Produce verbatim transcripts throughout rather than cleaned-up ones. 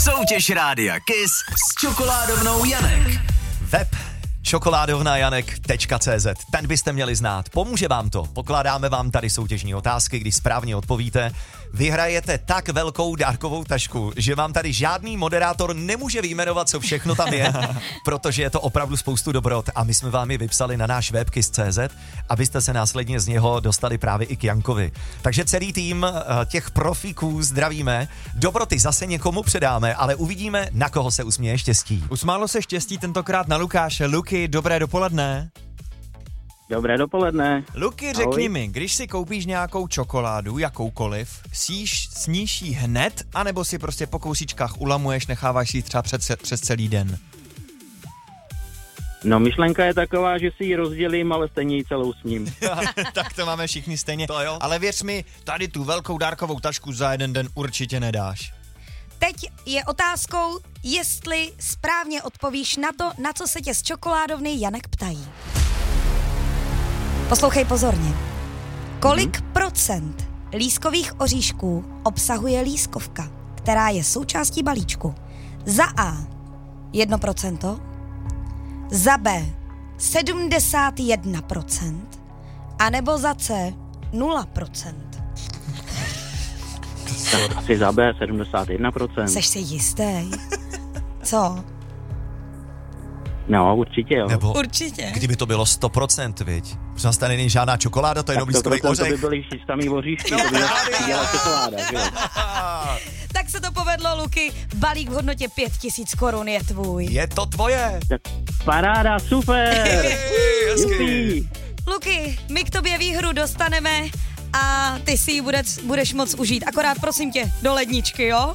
Soutěž Rádia Kiss s čokoládovnou Janek. Web čokoládovna janek tečka cé zet. Ten byste měli znát. Pomůže vám to. Pokládáme vám tady soutěžní otázky, když správně odpovíte. Vyhrajete tak velkou dárkovou tašku, že vám tady žádný moderátor nemůže vyjmenovat, co všechno tam je, protože je to opravdu spoustu dobrot a my jsme vám ji vypsali na náš web kiss tečka cé zet, abyste se následně z něho dostali právě i k Jankovi. Takže celý tým těch profíků zdravíme. Dobroty zase někomu předáme, ale uvidíme, na koho se usměje štěstí. Usmálo se štěstí tentokrát na Lukáše. Luky, dobré dopoledne. Dobré dopoledne. Luky, řekni mi, když si koupíš nějakou čokoládu, jakoukoliv, síš, sníš ji hned, anebo si prostě po kousíčkách ulamuješ, necháváš si ji třeba před, přes celý den? No, myšlenka je taková, že si ji rozdělím, ale stejně ji celou sním. Tak to máme všichni stejně. To jo. Ale věř mi, tady tu velkou dárkovou tašku za jeden den určitě nedáš. Teď je otázkou, jestli správně odpovíš na to, na co se tě z čokoládovny Janek ptají. Poslouchej pozorně. Kolik mm-hmm. procent lískových oříšků obsahuje lískovka, která je součástí balíčku? Za A jedno procento, za B sedmdesát jedna procent, anebo za C nula procent. Tak asi za B sedmdesát jedna procent. Seš si jistý? Co? No, určitě jo. Nebo Určitě. kdyby to bylo sto procent, viď? Protože tady není žádná čokoláda, to je jenom lískový ořech. To by byly samý oříšky, to by byla čokoláda, že jo? Tak se to povedlo, Luky. Balík v hodnotě pět tisíc korun je tvůj. Je to tvoje. Tak paráda, super! Hezky. Luky, my k tobě výhru dostaneme a ty si ji budeš, budeš moc užít. Akorát prosím tě, do ledničky, jo?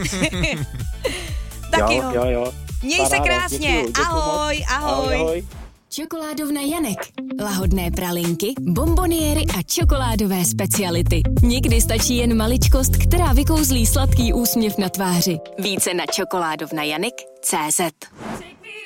Tak jo, jo, jo. Měj Paráda, se krásně. Děkuju, děkuju ahoj, ahoj, ahoj. Ahoj. Čokoládovna Janek. Lahodné pralinky, bomboniéry a čokoládové speciality. Někdy stačí jen maličkost, která vykouzlí sladký úsměv na tváři. Více na čokoládovna janek tečka cé zet.